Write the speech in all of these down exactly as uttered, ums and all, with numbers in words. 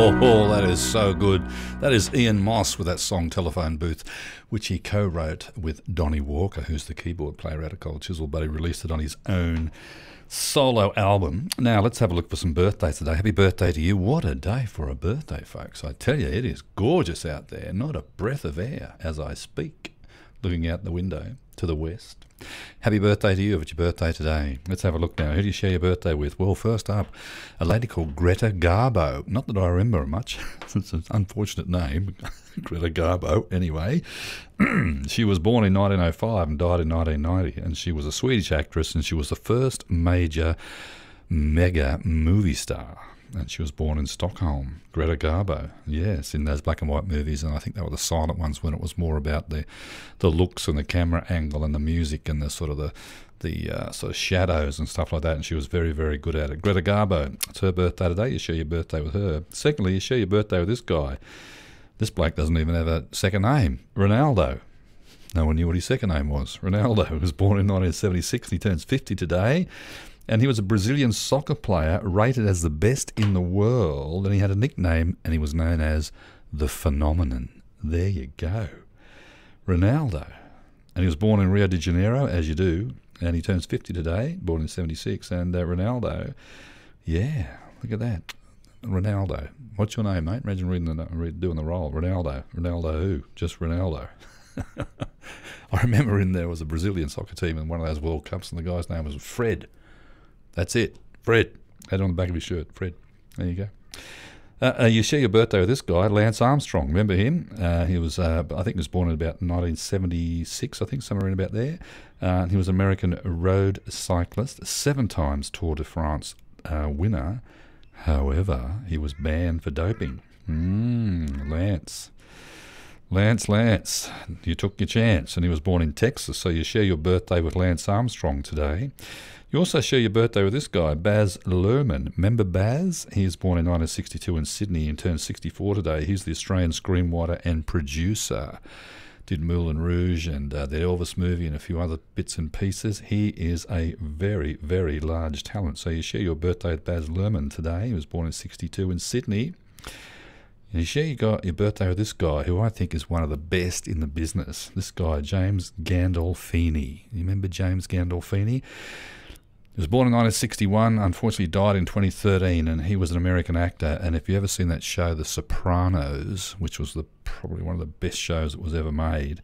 Oh, that is so good. That is Ian Moss with that song Telephone Booth, which he co-wrote with Donnie Walker, who's the keyboard player out of Cold Chisel, but he released it on his own solo album. Now, let's have a look for some birthdays today. Happy birthday to you. What a day for a birthday, folks. I tell you, it is gorgeous out there. Not a breath of air as I speak, looking out the window to the west. Happy birthday to you if it's your birthday today. Let's have a look now. Who do you share your birthday with? Well, first up, a lady called Greta Garbo. Not that I remember her much. It's an unfortunate name. Greta Garbo, anyway. She was born in nineteen oh five and died in nineteen ninety, and she was a Swedish actress, and she was the first major mega movie star. And she was born in Stockholm. Greta Garbo, yes, in those black and white movies, and I think they were the silent ones when it was more about the the looks and the camera angle and the music and the sort of the the uh, sort of shadows and stuff like that, and she was very, very good at it. Greta Garbo, it's her birthday today. You share your birthday with her. Secondly, you share your birthday with this guy. This bloke doesn't even have a second name. Ronaldo. No one knew what his second name was. Ronaldo was born in nineteen seventy-six. He turns fifty today. And he was a Brazilian soccer player rated as the best in the world, and he had a nickname, and he was known as the Phenomenon. There you go. Ronaldo. And he was born in Rio de Janeiro, as you do, and he turns fifty today, born in seventy-six, and uh, Ronaldo, yeah, look at that. Ronaldo. What's your name, mate? Imagine reading the, read, doing the role. Ronaldo. Ronaldo who? Just Ronaldo. I remember in there was a Brazilian soccer team in one of those World Cups, and the guy's name was Fred. That's it. Fred. Had it on the back of his shirt. Fred. There you go. Uh, uh, you share your birthday with this guy, Lance Armstrong. Remember him? Uh, he was, uh, I think he was born in about nineteen seventy-six, I think, somewhere in about there. Uh, he was an American road cyclist, seven times Tour de France uh, winner. However, he was banned for doping. Mm, Lance. Lance, Lance. You took your chance, and he was born in Texas, so you share your birthday with Lance Armstrong today. You also share your birthday with this guy, Baz Luhrmann. Remember Baz? He was born in nineteen sixty-two in Sydney and turned sixty-four today. He's the Australian screenwriter and producer. Did Moulin Rouge and uh, the Elvis movie and a few other bits and pieces. He is a very, very large talent. So you share your birthday with Baz Luhrmann today. He was born in sixty-two in Sydney. And you share your, your birthday with this guy, who I think is one of the best in the business. This guy, James Gandolfini. You remember James Gandolfini? He was born in nineteen sixty-one, unfortunately died in twenty thirteen, and he was an American actor. And if you've ever seen that show, The Sopranos, which was the probably one of the best shows that was ever made,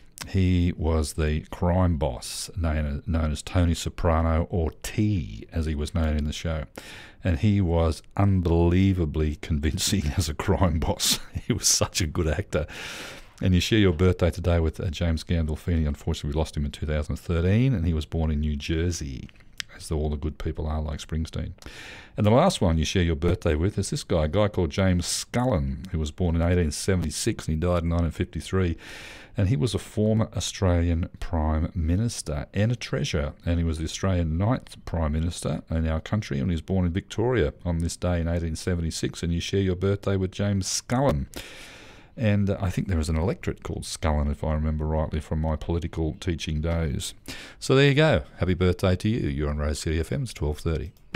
he was the crime boss known as, known as Tony Soprano, or T, as he was known in the show. And he was unbelievably convincing as a crime boss. He was such a good actor. And you share your birthday today with uh, James Gandolfini. Unfortunately, we lost him in two thousand thirteen, and he was born in New Jersey, as all the good people are, like Springsteen. And the last one you share your birthday with is this guy, a guy called James Scullin, who was born in eighteen seventy-six and he died in nineteen fifty-three. And he was a former Australian Prime Minister and a treasurer. And he was the Australian ninth Prime Minister in our country, and he was born in Victoria on this day in eighteen seventy-six. And you share your birthday with James Scullin. And uh, I think there was an electorate called Scullin, if I remember rightly, from my political teaching days. So there you go. Happy birthday to you. You're on Rose City F M. It's twelve thirty.